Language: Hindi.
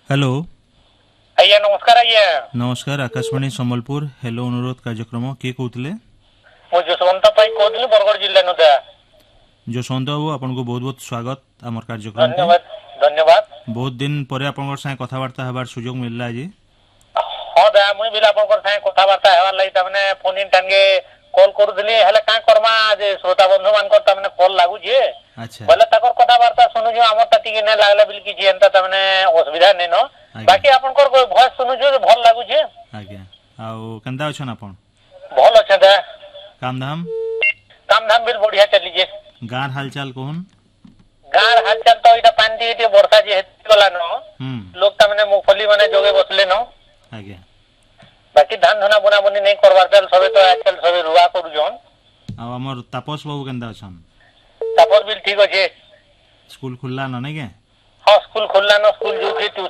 हेलो। आज्ञा नमस्कार। आज्ञा नमस्कार। आकाशवाणी सम्बलपुर हेलो अनुरोध कार्यक्रम किए कहते मु जसवंत पाई कहली बरगढ़ जिल्ला नुदा। जसवंत बाबू आपन को बहुत बहुत स्वागत आमर कार्यक्रम के। धन्यवाद धन्यवाद। बहुत दिन पर आपन संगे कथबार्ता हबार सुजोग मिलला आज। हाँ दा मुई भी आपन संगे कथबार्ता हेबार लागि तमने फोन इन टांगे कॉल करूदली हेले का करमा जे श्रोता बंधु मान को तमने कॉल लागू जे। अच्छा बोले तकर कथबार्ता सुनु जो हमर त टिके ने लागला बिल की जे एंता तमने असुविधा नै न बाकी आपन को वॉइस सुनु जो भल लागू जे। आज्ञा आउ केंदा अछन आपन? भल अछे दा। काम धाम बिल बढ़िया चली जे। गार हालचाल कोन? गार हालचाल तो इटा पानी एटे वर्षा जे हेत गला न लोग तमने मुफली माने जोगे बसले न। आज्ञा बाकी धान धना बुना बुनी नहीं करवार चल सबे तो आजकल सबे रुआ करू जोन। आ हमर तापस बाबू केंदा अछन? तापस बिल ठीक अछि। स्कूल खुलला न नै के? हां स्कूल खुलला न स्कूल जो के